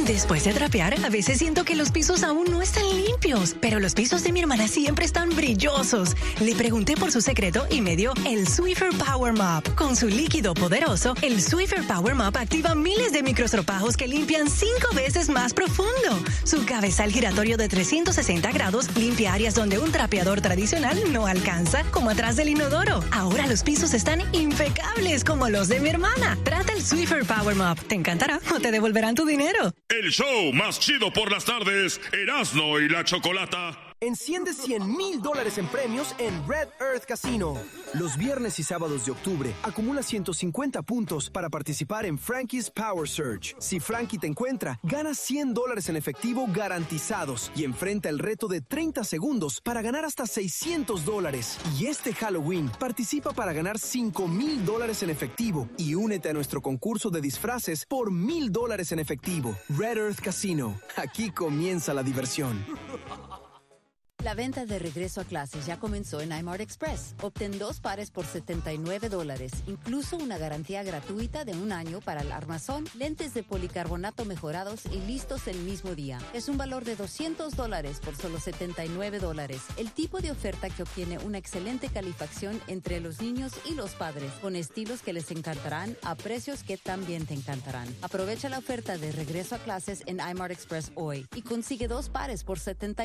Después de trapear, a veces siento que los pisos aún no están limpios, pero los pisos de mi hermana siempre están brillosos. Le pregunté por su secreto y me dio el Swiffer Power Mop. Con su líquido poderoso, el Swiffer Power Mop activa miles de microstropajos que limpian 5 veces más profundo. Su cabezal giratorio de 360 grados limpia áreas donde un trapeador tradicional no alcanza, como atrás del inodoro. Ahora los pisos están impecables como los de mi hermana. Trata el Swiffer Power Mop. Te encantará o te devolverán tu dinero. El show más chido por las tardes, Erasmo y la Chocolata. Enciende $100,000 en premios en Red Earth Casino. Los viernes y sábados de octubre, acumula 150 puntos para participar en Frankie's Power Surge. Si Frankie te encuentra, gana $100 en efectivo garantizados y enfrenta el reto de 30 segundos para ganar hasta $600. Y este Halloween, participa para ganar $5,000 en efectivo y únete a nuestro concurso de disfraces por $1,000 en efectivo. Red Earth Casino. Aquí comienza la diversión. La venta de regreso a clases ya comenzó en iMart Express. Obtén 2 pares por $79, incluso una garantía gratuita de 1 año para el armazón, lentes de policarbonato mejorados y listos el mismo día. Es un valor de $200 por solo $79. El tipo de oferta que obtiene una excelente calificación entre los niños y los padres, con estilos que les encantarán a precios que también te encantarán. Aprovecha la oferta de regreso a clases en iMart Express hoy y consigue 2 pares por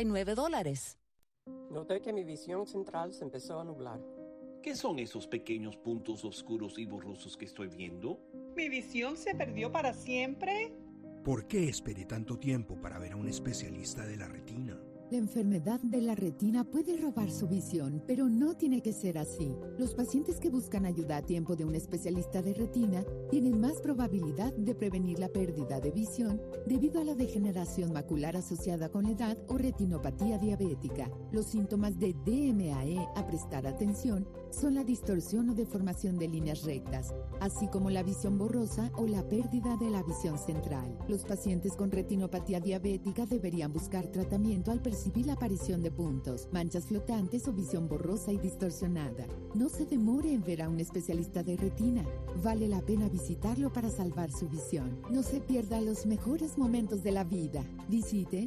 $79. Noté que mi visión central se empezó a nublar. ¿Qué son esos pequeños puntos oscuros y borrosos que estoy viendo? ¿Mi visión se perdió para siempre? ¿Por qué esperé tanto tiempo para ver a un especialista de la retina? La enfermedad de la retina puede robar su visión, pero no tiene que ser así. Los pacientes que buscan ayuda a tiempo de un especialista de retina tienen más probabilidad de prevenir la pérdida de visión debido a la degeneración macular asociada con la edad o retinopatía diabética. Los síntomas de DMAE a prestar atención son la distorsión o deformación de líneas rectas, así como la visión borrosa o la pérdida de la visión central. Los pacientes con retinopatía diabética deberían buscar tratamiento al percibir la aparición de puntos, manchas flotantes o visión borrosa y distorsionada. No se demore en ver a un especialista de retina. Vale la pena visitarlo para salvar su visión. No se pierda los mejores momentos de la vida. Visite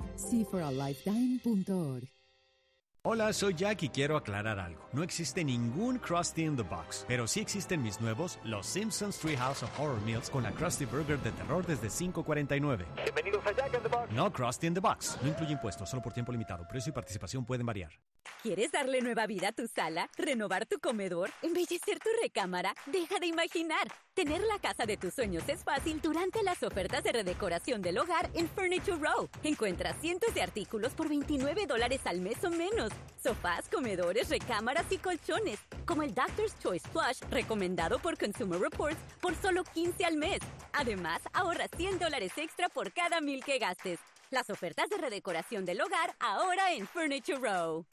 seeforalifetime.org. Hola, soy Jack y quiero aclarar algo. No existe ningún Krusty in the Box, pero sí existen mis nuevos Los Simpsons Treehouse of Horror Meals con la Krusty Burger de terror desde $5.49. Bienvenidos a Jack in the Box. No Krusty in the Box. No incluye impuestos, solo por tiempo limitado. Precio y participación pueden variar. ¿Quieres darle nueva vida a tu sala? ¿Renovar tu comedor? ¿Embellecer tu recámara? Deja de imaginar. Tener la casa de tus sueños es fácil durante las ofertas de redecoración del hogar en Furniture Row. Encuentra cientos de artículos por $29 al mes o menos. Sofás, comedores, recámaras y colchones, como el Doctor's Choice Plush, recomendado por Consumer Reports, por solo $15 al mes. Además, ahorra $100 extra por cada $1,000 que gastes. Las ofertas de redecoración del hogar ahora en Furniture Row.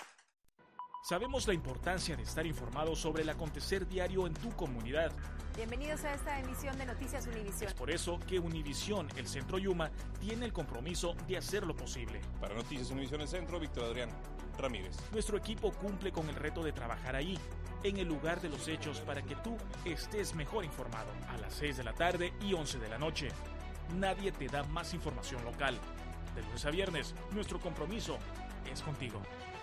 Sabemos la importancia de estar informados sobre el acontecer diario en tu comunidad. Bienvenidos a esta emisión de Noticias Univisión. Es por eso que Univisión, el Centro Yuma, tiene el compromiso de hacerlo posible. Para Noticias Univisión el Centro, Víctor Adrián Ramírez. Nuestro equipo cumple con el reto de trabajar ahí, en el lugar de los hechos, para que tú estés mejor informado. A las 6 de la tarde y 11 de la noche. Nadie te da más información local. De lunes a viernes, nuestro compromiso es contigo.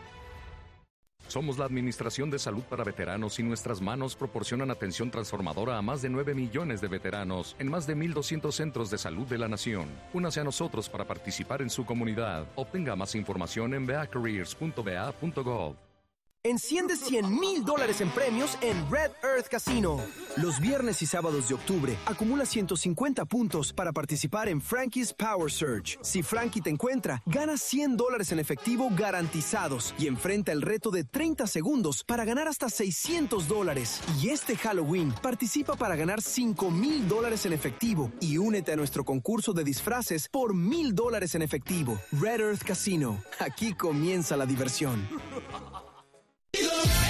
Somos la Administración de Salud para Veteranos y nuestras manos proporcionan atención transformadora a más de 9 millones de veteranos en más de 1,200 centros de salud de la nación. Únase a nosotros para participar en su comunidad. Obtenga más información en veacareers.va.gov. Enciende $100,000 en premios en Red Earth Casino. Los viernes y sábados de octubre, acumula 150 puntos para participar en Frankie's Power Surge. Si Frankie te encuentra, gana $100 en efectivo garantizados y enfrenta el reto de 30 segundos para ganar hasta $600. Y este Halloween, participa para ganar $5,000 en efectivo y únete a nuestro concurso de disfraces por $1,000 en efectivo. Red Earth Casino. Aquí comienza la diversión.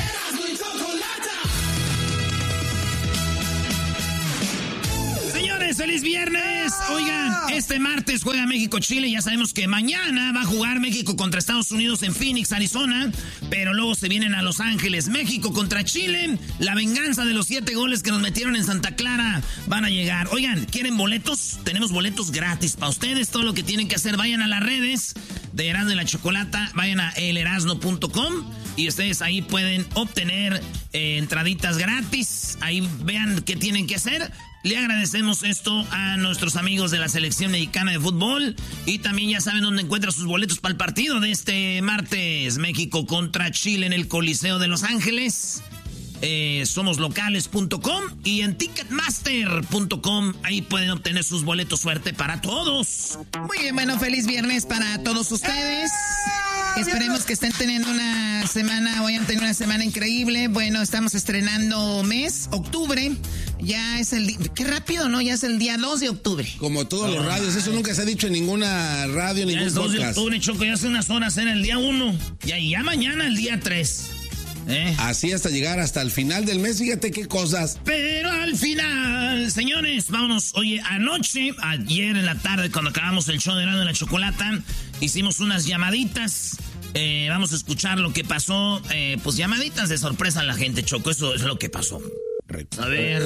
Señores, ¡Feliz viernes! Oigan, este martes juega México-Chile. Ya sabemos que mañana va a jugar México contra Estados Unidos en Phoenix, Arizona. Pero luego se vienen a Los Ángeles. México contra Chile. La venganza de los 7 goles que nos metieron en Santa Clara van a llegar. Oigan, ¿quieren boletos? Tenemos boletos gratis para ustedes. Todo lo que tienen que hacer, vayan a las redes de Erasmo y la Chocolata. Vayan a elerasno.com y ustedes ahí pueden obtener entraditas gratis. Ahí vean qué tienen que hacer. Le agradecemos esto a nuestros amigos de la selección mexicana de fútbol. Y también ya saben dónde encuentran sus boletos para el partido de este martes. México contra Chile en el Coliseo de Los Ángeles. Somoslocales.com y en Ticketmaster.com. Ahí pueden obtener sus boletos. Suerte para todos. Muy bien, bueno, feliz viernes para todos ustedes. Esperemos que estén teniendo una semana, vayan a tener una semana increíble. Bueno, estamos estrenando mes, octubre. Ya es el qué rápido, ¿no? Ya es el día 2 de octubre. Como todos los radios, eso nunca se ha dicho en ninguna radio, ningún podcast. Ya es 2 de octubre, Choco, ya hace unas horas era el día 1. Y ya mañana el día 3. Así hasta llegar hasta el final del mes, fíjate qué cosas. Pero al final, señores, vámonos. Oye, ayer en la tarde, cuando acabamos el show de Erasmo y la Chocolata, hicimos unas llamaditas. Vamos a escuchar lo que pasó. Pues llamaditas de sorpresa a la gente, Choco. Eso es lo que pasó. A ver.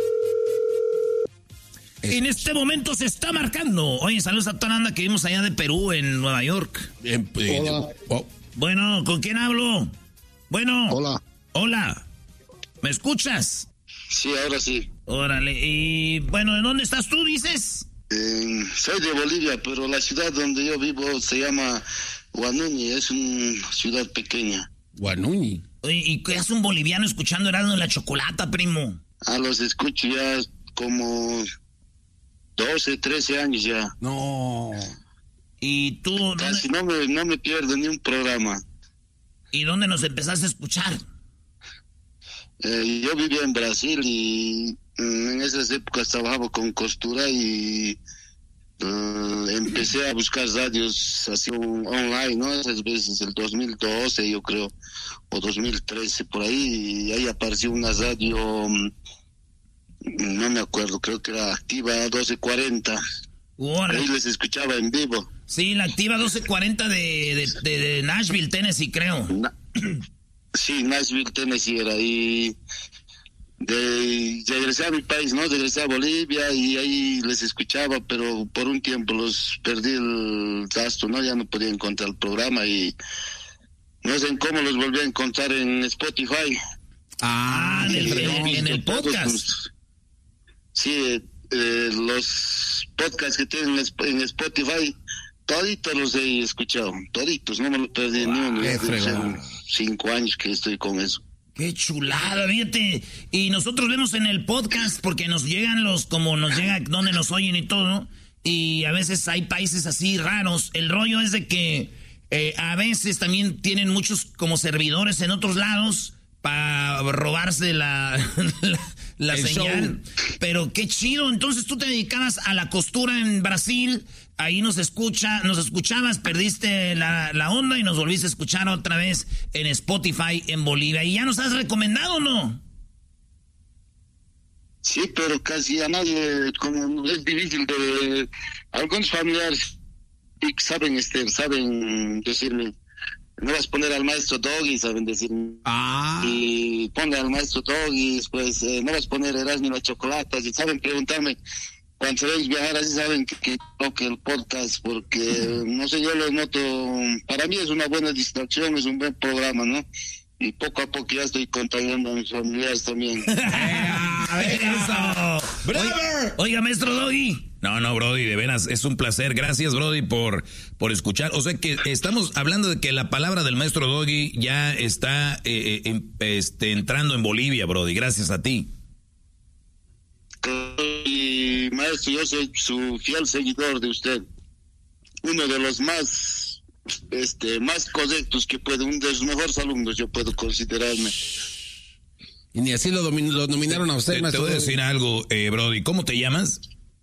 En este momento se está marcando. Oye, saludos a toda la banda que vimos allá de Perú, en Nueva York. Hola. Bueno, ¿con quién hablo? Bueno. Hola. ¿Me escuchas? Sí, ahora sí. Órale. Y bueno, ¿de dónde estás tú, dices? Soy de Bolivia, pero la ciudad donde yo vivo se llama Huanuñi. Es una ciudad pequeña. Huanuñi. Oye, ¿y qué hace un boliviano escuchando Erasmo y la Chocolata, primo? Los escucho ya como 12, 13 años ya. No. ¿Y tú? Casi no me pierdo ni un programa. ¿Y dónde nos empezaste a escuchar? Yo vivía en Brasil y en esas épocas trabajaba con costura y empecé a buscar radios así online, ¿no? Esas veces el 2012 yo creo, o 2013 por ahí, y ahí apareció una radio, no me acuerdo, creo que era Activa 1240. Ahí les escuchaba en vivo. Sí, la Activa 1240 de Nashville, Tennessee, creo. Sí, Nashville, Tennessee era. Y regresé a mi país, ¿no? Regresé a Bolivia y ahí les escuchaba, pero por un tiempo los perdí el rastro, ¿no? Ya no podía encontrar el programa y no sé cómo los volví a encontrar en Spotify. En el podcast. Sí, los podcasts que tienen en Spotify, toditos los he escuchado, toditos, no me lo perdí ni uno. Hace 5 años que estoy con eso. Qué chulada, fíjate. Y nosotros vemos en el podcast porque nos llegan donde nos oyen y todo. Y a veces hay países así raros. El rollo es de que a veces también tienen muchos como servidores en otros lados para robarse la señal. Show. Pero qué chido. Entonces tú te dedicabas a la costura en Brasil. Ahí nos escuchabas, perdiste la onda y nos volviste a escuchar otra vez en Spotify en Bolivia. ¿Y ya nos has recomendado o no? Sí, pero casi a nadie, como es difícil de... Algunos familiares saben decirme, no vas a poner al maestro Doggy, saben decirme. Y ponle al maestro Doggy, después no vas a poner Erasmo y la Chocolata, y saben preguntarme... Cuando sabéis viajar así saben que toque el podcast porque, no sé, yo lo noto, para mí es una buena distracción, es un buen programa, ¿no? Y poco a poco ya estoy contagiando a mis familiares también. ¡Eso! Oiga, maestro Doggy. No, Brody, de veras, es un placer. Gracias, Brody, por escuchar. O sea que estamos hablando de que la palabra del maestro Doggy ya está entrando en Bolivia, Brody. Gracias a ti. Y maestro, yo soy su fiel seguidor de usted, uno de los más correctos que puede, uno de los mejores alumnos yo puedo considerarme. Y ni así lo nominaron a usted, maestro. Te voy a decir algo, Brody. ¿Cómo te llamas?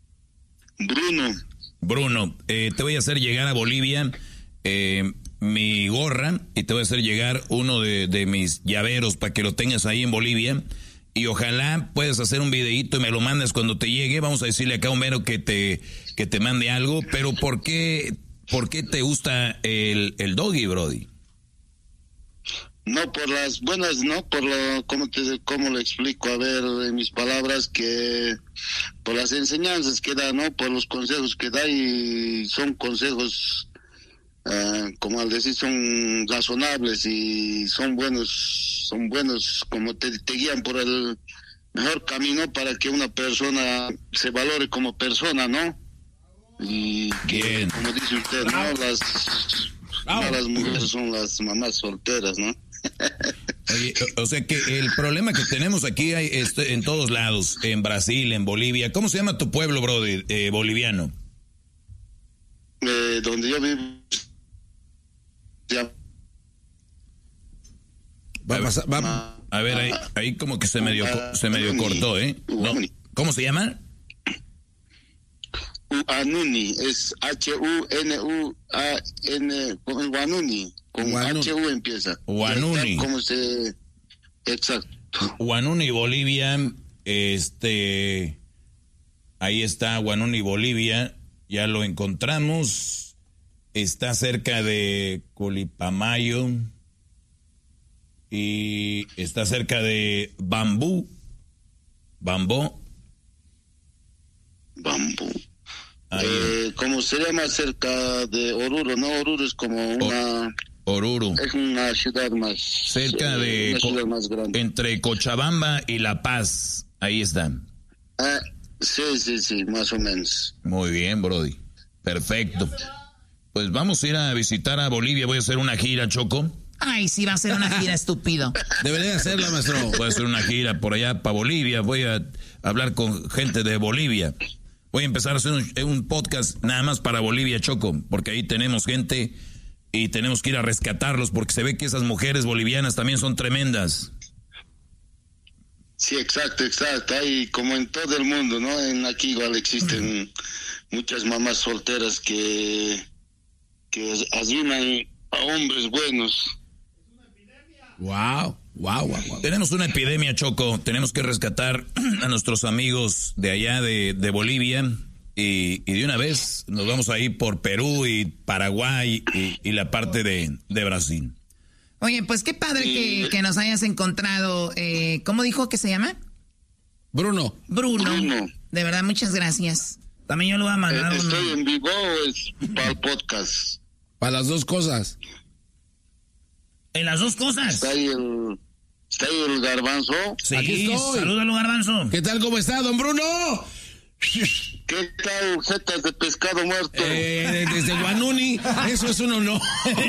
Bruno, te voy a hacer llegar a Bolivia mi gorra y te voy a hacer llegar uno de mis llaveros para que lo tengas ahí en Bolivia. Y ojalá puedas hacer un videíto y me lo mandes cuando te llegue. Vamos a decirle acá a Homero que te mande algo. Pero ¿por qué te gusta el doggy, brody? No por las buenas, no por lo, ¿cómo le explico? A ver, en mis palabras, que por las enseñanzas que da, ¿no? Por los consejos que da, y son consejos, como al decir, son razonables y son buenos, como te guían por el mejor camino para que una persona se valore como persona, ¿no? Y que, como dice usted, ¿no? Las mujeres son las mamás solteras, ¿no? Oye, o sea que el problema que tenemos aquí hay en todos lados, en Brasil, en Bolivia. ¿Cómo se llama tu pueblo, brother, boliviano? Donde yo vivo. A ver, ahí como que se medio cortó, ¿eh? No, ¿cómo se llama? Huanuni, es Hununi, Huanuni, con HU empieza. Huanuni. Exacto. Huanuni, Bolivia, ahí está Huanuni, Bolivia, ya lo encontramos, está cerca de Colipamayo y está cerca de Bambú. Como se llama, cerca de Oruro, ¿no? Oruro es como una... Oruro. Es una ciudad más... Cerca de... Una ciudad más grande. Entre Cochabamba y La Paz, ahí están. Sí, más o menos. Muy bien, brody. Perfecto. Pues vamos a ir a visitar a Bolivia, voy a hacer una gira, Choco. Ay, sí, va a ser una gira, estúpido. Debería hacerla, maestro. Voy a hacer una gira por allá para Bolivia, voy a hablar con gente de Bolivia. Voy a empezar a hacer un podcast nada más para Bolivia, Choco, porque ahí tenemos gente y tenemos que ir a rescatarlos, porque se ve que esas mujeres bolivianas también son tremendas. Sí, exacto. Hay como en todo el mundo, ¿no? Aquí igual existen muchas mamás solteras que ayudan a hombres buenos. Wow. Tenemos una epidemia, Choco. Tenemos que rescatar a nuestros amigos de allá de Bolivia y de una vez nos vamos a ir por Perú y Paraguay y la parte de Brasil. Oye, pues qué padre que nos hayas encontrado. ¿Cómo dijo que se llama? Bruno. De verdad, muchas gracias. También yo lo voy a mandar. ¿Estoy en vivo o es para el podcast? Para las dos cosas. ¿En las dos cosas? ¿Está ahí el Garbanzo? Sí, aquí estoy. Salúdalo, Garbanzo. ¿Qué tal? ¿Cómo está, don Bruno? ¿Qué tal, jetas de pescado muerto? Desde Huanuni, eso es un honor.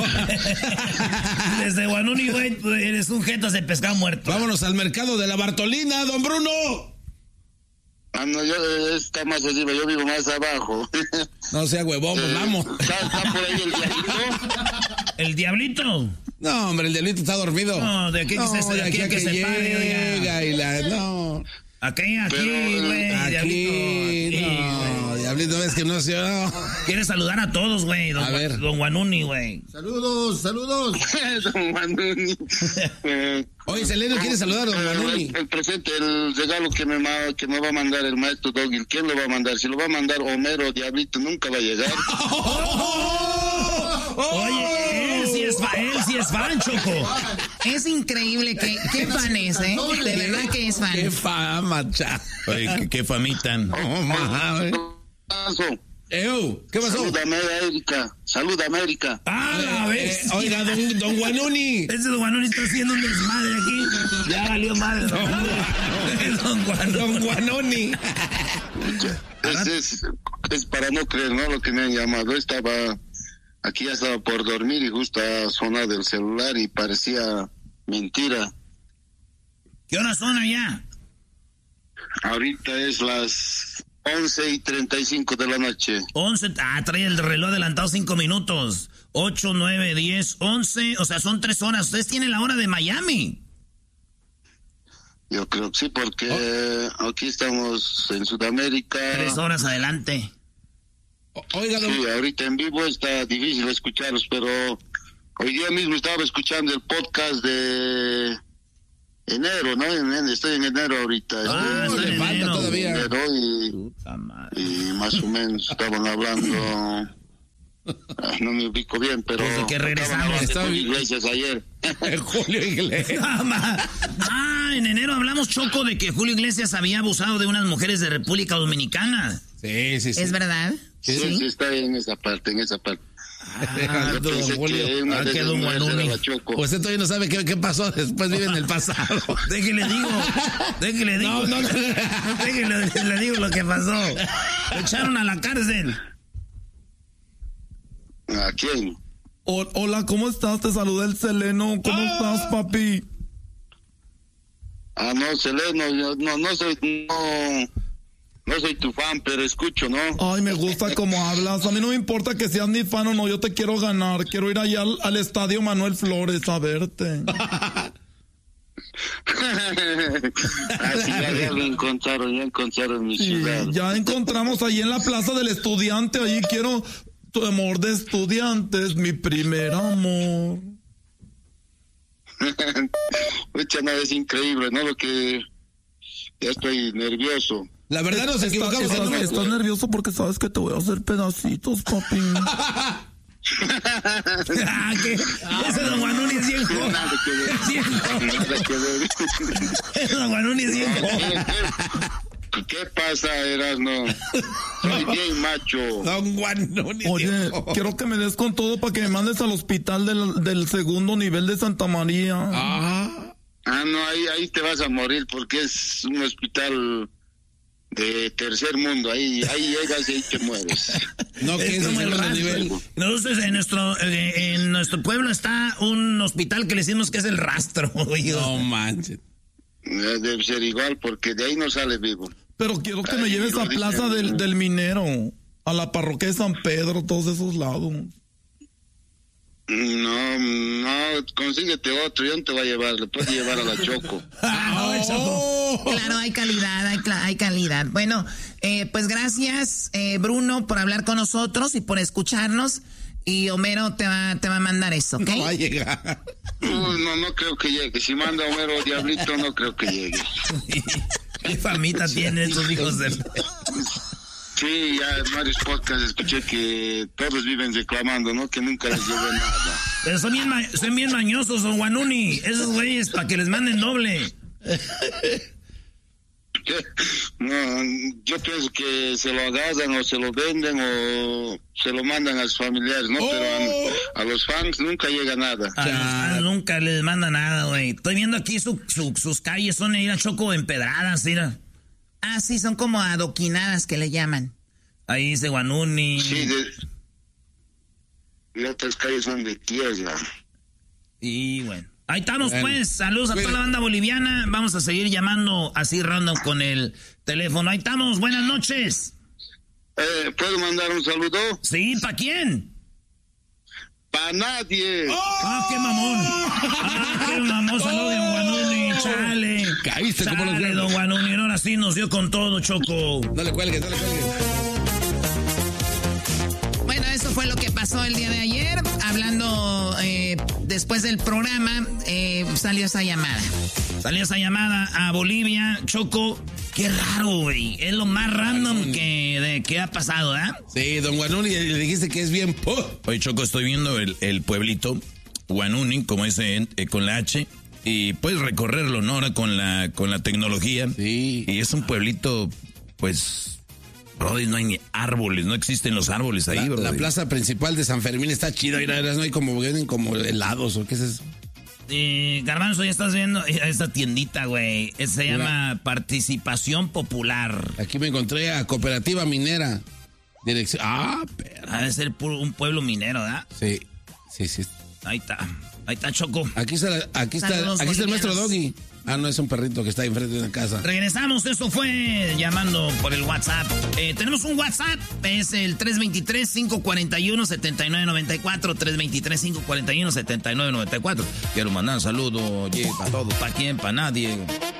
Desde Huanuni, güey, eres un jetas de pescado muerto. Vámonos al mercado de la Bartolina, don Bruno. No, está más arriba, yo vivo más abajo. No sea huevón, vamos. ¿Está por ahí el diablito? ¿El diablito? No, hombre, el diablito está dormido. No, de aquí que se llega y la... No. Aquí, güey. Aquí, diablito. No, diablito, ves que no se... No. Quiere saludar a todos, güey. Don Huanuni, güey. Saludos. Don Huanuni. Oye, Seleno quiere saludar a don Huanuni. El presente, el regalo que me va a mandar el maestro Doggy, ¿quién lo va a mandar? Si lo va a mandar Homero, diablito, nunca va a llegar. Oye, él sí es fan, Choco. Es increíble qué fan es, ¿eh? De verdad que es fan. Qué fama, cha. Oye, qué famitan. ¿Qué pasó? Saluda América. La vez. Oiga, don Huanuni. Ese don Huanuni está haciendo un desmadre aquí. Ya valió madre. Don Huanuni. Es para no creer, ¿no? Lo que me han llamado. Aquí ya estaba por dormir y justo ha sonado el celular y parecía mentira. ¿Qué hora son allá? Ahorita es las 11:35 de la noche. 11, trae el reloj adelantado 5 minutos. 8, 9, 10, 11, o sea, son 3 horas. Ustedes tienen la hora de Miami. Yo creo que sí, porque aquí estamos en Sudamérica. 3 horas adelante. Oiga, sí, ahorita en vivo está difícil escucharlos, pero hoy día mismo estaba escuchando el podcast de enero, ¿no? Estoy en enero ahorita. Le falta todavía. Y más o menos estaban hablando... no me ubico bien, pero... Desde que regresamos. Julio Iglesias ayer. Julio Iglesias. En enero hablamos, Choco, de que Julio Iglesias había abusado de unas mujeres de República Dominicana. Sí. ¿Es verdad? Sí, está en esa parte. Don Julio. Don Juanuni. Usted todavía no sabe qué pasó después, vive en el pasado. Déjale digo. No. Déjale digo lo que pasó. Lo echaron a la cárcel. ¿A quién? Hola, ¿cómo estás? Te saluda el Seleno. ¿Cómo estás, papi? No, Seleno, yo no soy tu fan, pero escucho, ¿no? Ay, me gusta cómo hablas. A mí no me importa que seas mi fan o no, yo te quiero ganar. Quiero ir allá al estadio Manuel Flores a verte. Así ya lo encontraron mi ciudad. Ya encontramos ahí en la Plaza del Estudiante, ahí quiero... Tu amor de estudiantes, mi primer amor. Mucha nada, es increíble, ¿no? Lo que... Ya estoy nervioso. La verdad nos equivocamos. Estás nervioso porque sabes que te voy a hacer pedacitos, papi. Ese Don Juanuni es bien joven. Ese Don Juanuni es bien joven. ¿Qué pasa, Erasmo? Soy bien macho. Don Juanuni. Oye, quiero que me des con todo para que me mandes al hospital del segundo nivel de Santa María. No, ahí te vas a morir porque es un hospital de tercer mundo. Ahí llegas y ahí te mueres. No, que es el nivel. Nosotros en nuestro pueblo está un hospital que le decimos que es el Rastro. No manches. Debe ser igual porque de ahí no sale vivo. Pero quiero que me lleves a Plaza del Minero, a la parroquia de San Pedro, todos esos lados. No, consíguete otro, yo no te voy a llevar, le puedes llevar a la Choco. Claro, hay calidad. Bueno, pues gracias, Bruno, por hablar con nosotros y por escucharnos. Y Homero te va a mandar eso, ¿ok? No va a llegar. No creo que llegue. Si manda Homero Diablito, no creo que llegue. ¿Qué famita tienen esos hijos de...? Sí, ya en varios podcasts escuché que todos viven reclamando, ¿no? Que nunca les llegó nada. Pero son bien mañosos, Don Juanuni. Esos güeyes, para que les manden doble. No, yo pienso que se lo agarran o se lo venden o se lo mandan a sus familiares, ¿no? Pero a los fans nunca llega nada. A los fans nunca les manda nada, güey. Estoy viendo aquí sus calles, son ir a Choco empedradas, mira. Sí, son como adoquinadas que le llaman. Ahí dice Juanuni. Sí, y otras calles son de tierra. Y bueno. Ahí estamos, pues. Saludos a toda la banda boliviana. Vamos a seguir llamando así random con el teléfono. Ahí estamos. Buenas noches. ¿Puedo mandar un saludo? Sí, ¿para quién? ¡Para nadie! ¡Qué mamón! ¡Qué mamón! Saludos, Don Juanuni. Chale. Caíste como los grandes. Don Juanuni. Ahora sí nos dio con todo, Choco. No le cuelgues. Bueno, eso fue lo que pasó el día de ayer. Hablando después del programa, salió esa llamada. Salió esa llamada a Bolivia, Choco. Qué raro, güey. Es lo más random que ha pasado, ¿eh? Sí, Don Juanuni, le dijiste que es bien... Oye, Choco, estoy viendo el pueblito Juanuni, como dice, con la H. Y puedes recorrerlo, ¿no? Ahora con la tecnología. Sí. Y es un pueblito, pues... Brody, no hay ni árboles, no existen los árboles ahí, bro. La plaza principal de San Fermín está chida, no hay como helados o qué es eso. Garbanzo, ya estás viendo esta tiendita, güey. Se llama Participación Popular. Aquí me encontré a Cooperativa Minera. Dirección. Perro. Debe ser un pueblo minero, ¿verdad? Sí. Ahí está Choco. Aquí está el maestro Doggy. No, es un perrito que está enfrente de la casa. Regresamos, eso fue llamando por el WhatsApp. Tenemos un WhatsApp, es el 323-541-7994, 323-541-7994. Quiero mandar un saludo, oye, para todos, para quién, para nadie.